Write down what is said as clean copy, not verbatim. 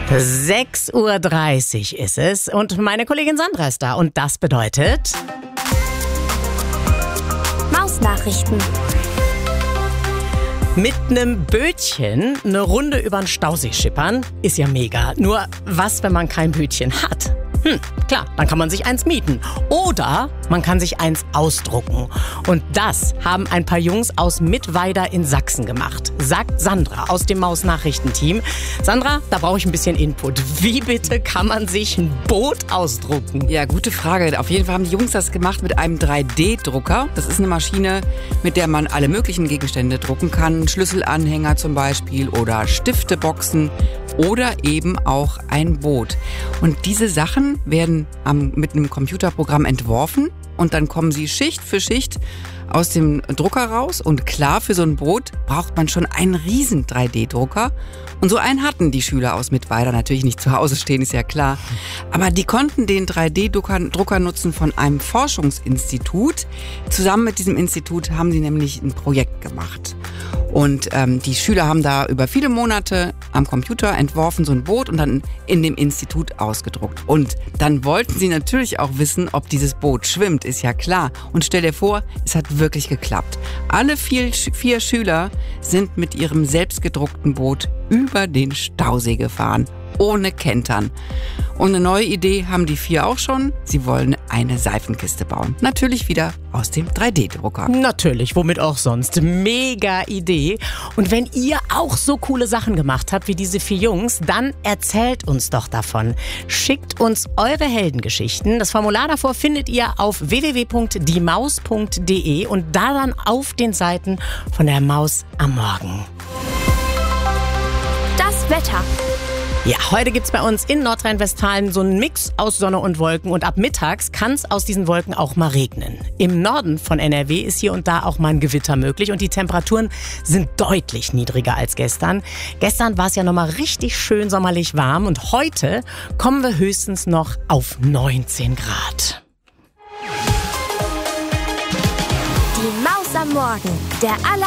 6:30 Uhr ist es und meine Kollegin Sandra ist da. Und das bedeutet... Mausnachrichten. Mit einem Bötchen eine Runde über den Stausee schippern ist ja mega. Nur was, wenn man kein Bötchen hat? Klar, dann kann man sich eins mieten. Oder man kann sich eins ausdrucken. Und das haben ein paar Jungs aus Mittweida in Sachsen gemacht, sagt Sandra aus dem Maus-Nachrichtenteam. Sandra, da brauche ich ein bisschen Input. Wie bitte kann man sich ein Boot ausdrucken? Ja, gute Frage. Auf jeden Fall haben die Jungs das gemacht mit einem 3D-Drucker. Das ist eine Maschine, mit der man alle möglichen Gegenstände drucken kann. Schlüsselanhänger zum Beispiel oder Stifteboxen oder eben auch ein Boot. Und diese Sachen werden mit einem Computerprogramm entworfen und dann kommen sie Schicht für Schicht aus dem Drucker raus. Und klar, für so ein Boot braucht man schon einen riesen 3D-Drucker. Und so einen hatten die Schüler aus Mittweida natürlich nicht zu Hause stehen, ist ja klar. Aber die konnten den 3D-Drucker nutzen von einem Forschungsinstitut. Zusammen mit diesem Institut haben sie nämlich ein Projekt gemacht. Und die Schüler haben da über viele Monate am Computer entworfen, so ein Boot, und dann in dem Institut ausgedruckt. Und dann wollten sie natürlich auch wissen, ob dieses Boot schwimmt, ist ja klar. Und stell dir vor, es hat wirklich geklappt. Alle vier Schüler sind mit ihrem selbstgedruckten Boot über den Stausee gefahren, ohne Kentern. Und eine neue Idee haben die 4 auch schon. Sie wollen eine Seifenkiste bauen. Natürlich wieder aus dem 3D-Drucker. Natürlich, womit auch sonst. Mega Idee. Und wenn ihr auch so coole Sachen gemacht habt wie diese 4 Jungs, dann erzählt uns doch davon. Schickt uns eure Heldengeschichten. Das Formular davor findet ihr auf www.diemaus.de und da dann auf den Seiten von der Maus am Morgen. Das Wetter. Ja, heute gibt's bei uns in Nordrhein-Westfalen so einen Mix aus Sonne und Wolken und ab mittags kann's aus diesen Wolken auch mal regnen. Im Norden von NRW ist hier und da auch mal ein Gewitter möglich und die Temperaturen sind deutlich niedriger als gestern. Gestern war es ja nochmal richtig schön sommerlich warm und heute kommen wir höchstens noch auf 19 Grad. Die Maus am Morgen, der